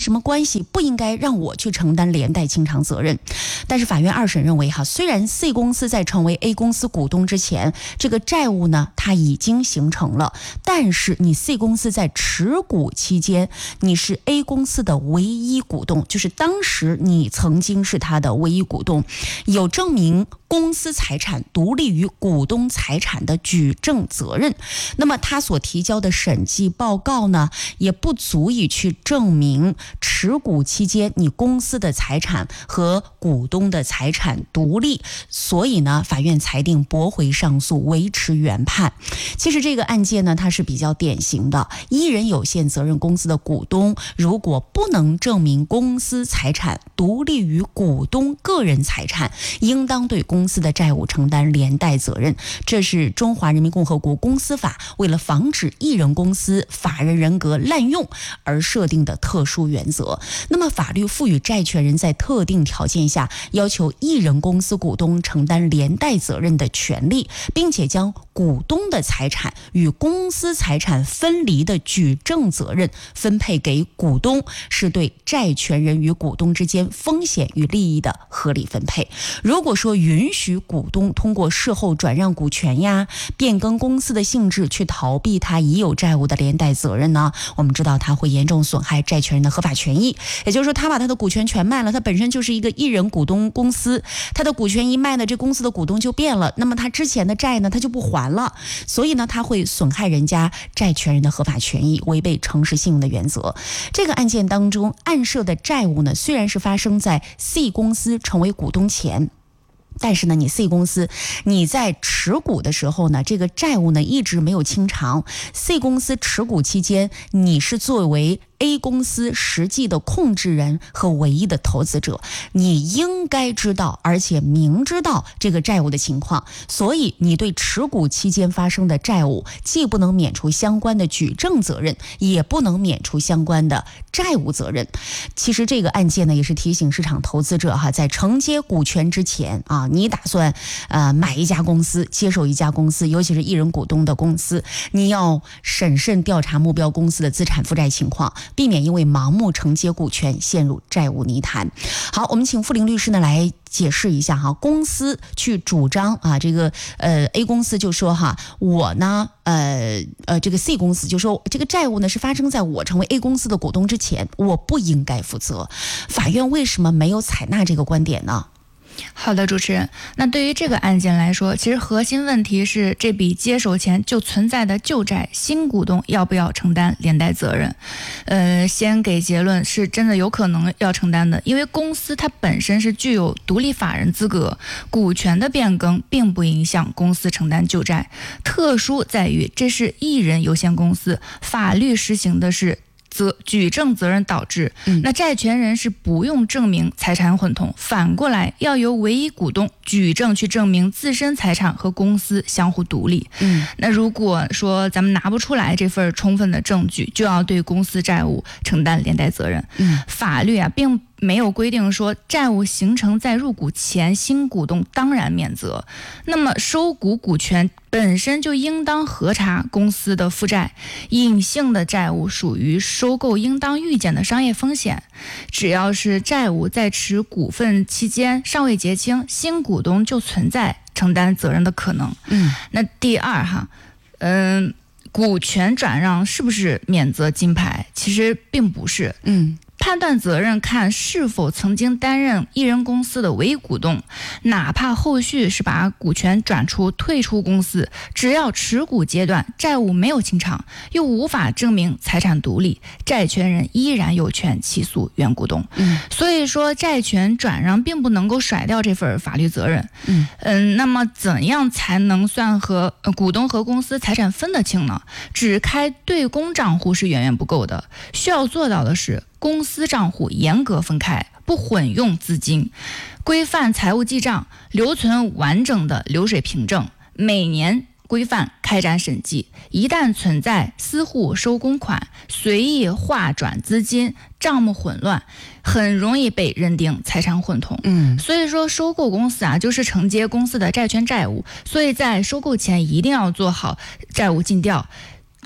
什么关系，不应该让我去承担连带清偿责任。但是法院二审认为虽然 C 公司在成为 A 公司股东之前，这个债务呢它已经形成了，但是你 C 公司在持股期间，你是 A 公司的唯一股东，就是当时你曾经是他的唯一股东，有证明公司财产独立于股东财产的举证责任。那么他所提交的审计报告呢，也不足以去证明持股期间你公司的财产和股东的财产独立，所以呢，法院裁定驳回上诉，维持原判。其实这个案件呢，它是比较典型的，一人有限责任公司的股东如果不能证明公司财产独立于股东个人财产，应当对公司的债务承担连带责任。这是中华人民共和国公司法为了防止一人公司法人人格滥用而设定的特殊原则。那么法律赋予债权人在特定条件下要求一人公司股东承担连带责任的权利，并且将股东的财产与公司财产分离的举证责任分配给股东，是对债权人与股东之间风险与利益的合理分配。如果说允许股东通过事后转让股权呀、变更公司的性质去逃避他已有债务的连带责任呢，我们知道他会严重损害债权人的合法权益。也就是说，他把他的股权全卖了，他本身就是一个一人股东公司，他的股权一卖呢，这公司的股东就变了，那么他之前的债呢，他就不还了，所以呢，他会损害人家债权人的合法权益，违背诚实信用的原则。这个案件当中案涉的债务呢，虽然是发生在 C 公司成为股东前，但是呢，你 C 公司你在持股的时候呢，这个债务呢一直没有清偿。C 公司持股期间，你是作为A 公司实际的控制人和唯一的投资者，你应该知道，而且明知道这个债务的情况，所以你对持股期间发生的债务既不能免除相关的举证责任，也不能免除相关的债务责任。其实这个案件呢，也是提醒市场投资者在承接股权之前你打算买一家公司，接手一家公司，尤其是一人股东的公司，你要审慎调查目标公司的资产负债情况，避免因为盲目承接股权陷入债务泥潭。好，我们请傅林律师呢来解释一下公司去主张这个A 公司就说我呢这个 C 公司就说这个债务呢是发生在我成为 A 公司的股东之前，我不应该负责。法院为什么没有采纳这个观点呢？ 好的，主持人，那对于这个案件来说，其实核心问题是这笔接手前就存在的旧债，新股东要不要承担连带责任？先给结论，是真的有可能要承担的，因为公司它本身是具有独立法人资格，股权的变更并不影响公司承担旧债。特殊在于这是一人有限公司，法律实行的是举证责任导致，那债权人是不用证明财产混同，反过来要由唯一股东举证去证明自身财产和公司相互独立。那如果说咱们拿不出来这份充分的证据，就要对公司债务承担连带责任。法律并没有规定说债务形成在入股前，新股东当然免责。那么收股股权本身就应当核查公司的负债，隐性的债务属于收购应当预见的商业风险。只要是债务在持股份期间尚未结清，新股东就存在承担责任的可能。那第二股权转让是不是免责金牌？其实并不是。判断责任看是否曾经担任一人公司的唯一股东，哪怕后续是把股权转出退出公司，只要持股阶段债务没有清偿，又无法证明财产独立，债权人依然有权起诉原股东。所以说债权转让并不能够甩掉这份法律责任。那么怎样才能算和股东和公司财产分得清呢？只开对公账户是远远不够的，需要做到的是公司账户严格分开，不混用资金，规范财务记账，留存完整的流水凭证，每年规范开展审计。一旦存在私户收公款、随意划转资金、账目混乱，很容易被认定财产混同。所以说收购公司就是承接公司的债权债务，所以在收购前一定要做好债务尽调，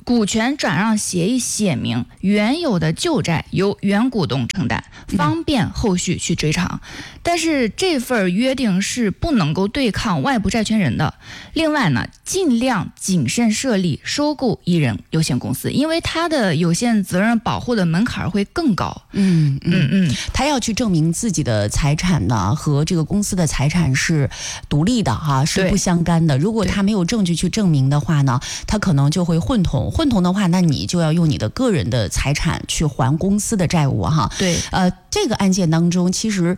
股权转让协议写明原有的旧债由原股东承担，方便后续去追偿。但是这份约定是不能够对抗外部债权人的。另外呢，尽量谨慎设立收购一人有限公司，因为它的有限责任保护的门槛会更高。 他要去证明自己的财产呢和这个公司的财产是独立的哈，是不相干的。如果他没有证据去证明的话呢，他可能就会混同的话，那你就要用你的个人的财产去还公司的债务哈。 对， 这个案件当中，其实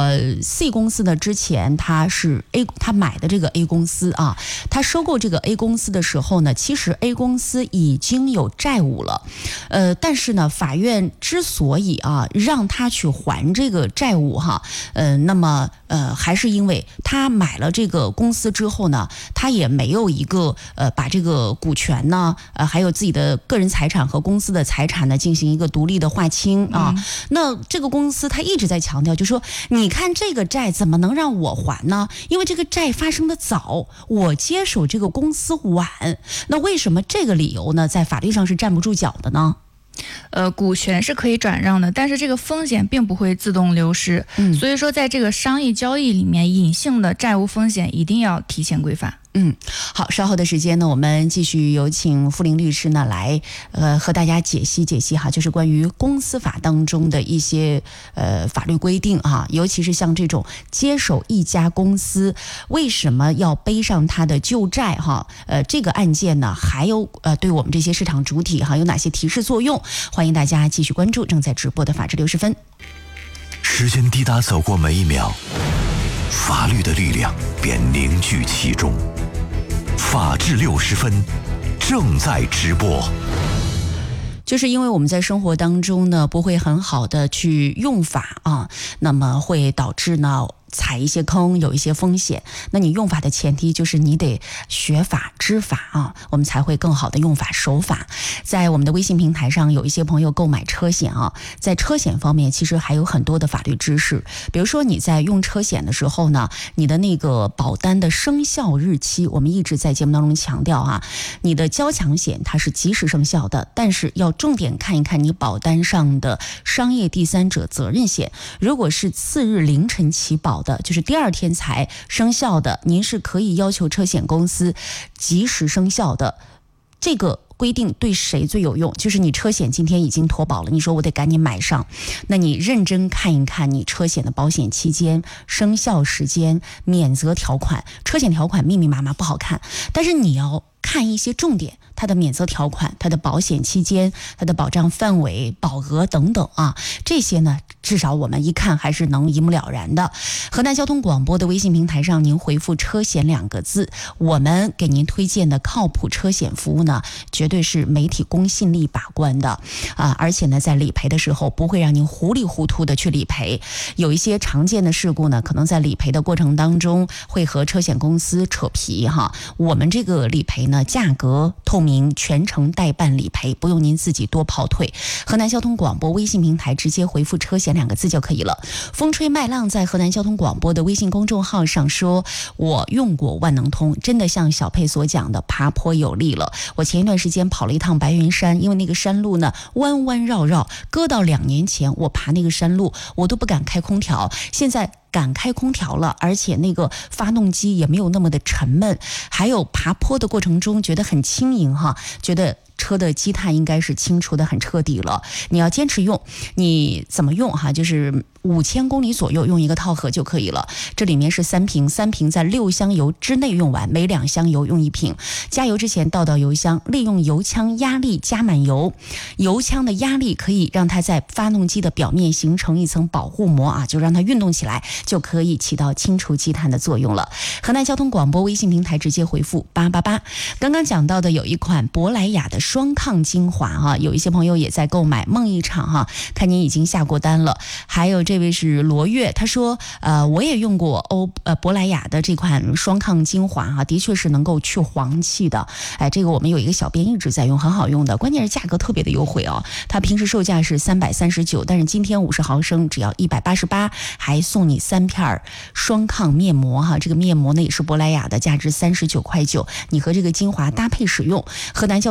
C 公司呢之前他买的这个 A 公司啊，他收购这个 A 公司的时候呢，其实 A 公司已经有债务了，但是呢，法院之所以让他去还这个债务哈，那么还是因为他买了这个公司之后呢，他也没有一个把这个股权呢，还有自己的个人财产和公司的财产呢进行一个独立的划清啊。那这个公司他一直在强调，就说你看这个债怎么能让我还呢？因为这个债发生的早，我接手这个公司晚。那为什么这个理由呢，在法律上是站不住脚的呢？ 股权是可以转让的，但是这个风险并不会自动流失。所以说在这个商业交易里面，隐性的债务风险一定要提前规范。 好，稍后的时间呢，我们继续有请傅林律师呢来和大家解析哈，就是关于公司法当中的一些法律规定啊，尤其是像这种接手一家公司为什么要背上他的旧债哈，这个案件呢，还有对我们这些市场主体哈有哪些提示作用？欢迎大家继续关注正在直播的法治60分。 时间滴答走过每一秒，法律的力量便凝聚其中。法治60分正在直播。 就是因为我们在生活当中呢，不会很好的去用法啊，那么会导致呢踩一些坑，有一些风险。那你用法的前提就是你得学法知法啊，我们才会更好的用法守法。在我们的微信平台上，有一些朋友购买车险啊，在车险方面其实还有很多的法律知识。比如说你在用车险的时候呢，你的那个保单的生效日期，我们一直在节目当中强调啊，你的交强险它是及时生效的，但是要重点看一看你保单上的商业第三者责任险，如果是次日凌晨起保的，就是第二天才生效的，您是可以要求车险公司及时生效的。这个规定对谁最有用？就是你车险今天已经脱保了，你说我得赶紧买上，那你认真看一看你车险的保险期间、生效时间、免责条款。车险条款密密麻麻不好看，但是你要看一些重点，它的免责条款、它的保险期间、它的保障范围、保额等等啊，这些呢至少我们一看还是能一目了然的。河南交通广播的微信平台上，您回复车险2个字，我们给您推荐的靠谱车险服务呢，绝对是媒体公信力把关的啊，而且呢在理赔的时候不会让您糊里糊涂的去理赔。有一些常见的事故呢，可能在理赔的过程当中会和车险公司扯皮哈。我们这个理赔呢，价格透明，全程代办理赔，不用您自己多跑腿。河南交通广播微信平台直接回复车险2个字就可以了。风吹麦浪在河南交通广播的微信公众号上说，我用过万能通，真的像小佩所讲的爬坡有力了。我前一段时间跑了一趟白云山，因为那个山路呢弯弯绕绕，搁到2年前我爬那个山路我都不敢开空调，现在敢开空调了，而且那个发动机也没有那么的沉闷，还有爬坡的过程中觉得很轻盈哈，觉得车的积碳应该是清除的很彻底了。你要坚持用，你怎么用哈？就是5000公里左右用一个套盒就可以了。这里面是3瓶，3瓶在6箱油之内用完，每2箱油用1瓶。加油之前倒到油箱，利用油枪压力加满油，油枪的压力可以让它在发动机的表面形成一层保护膜啊，就让它运动起来，就可以起到清除积碳的作用了。河南交通广播微信平台直接回复888。刚刚讲到的有一款珀莱雅的双抗精华啊，有一些朋友也在购买，梦一场哈，看您已经下过单了。还有这位是罗月，他说我也用过珀莱雅的这款双抗精华哈，的确是能够去黄气的。这个我们有一个小编一直在用，很好用的，关键是价格特别的优惠哦。它平时售价是339，但是今天50毫升只要188，还送你3片双抗面膜哈，这个面膜呢也是珀莱雅的，价值39.9块，你和这个精华搭配使用。河南交通广播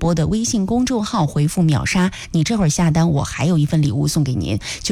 播的微信公众号回复秒杀，你这会儿下单，我还有一份礼物送给您。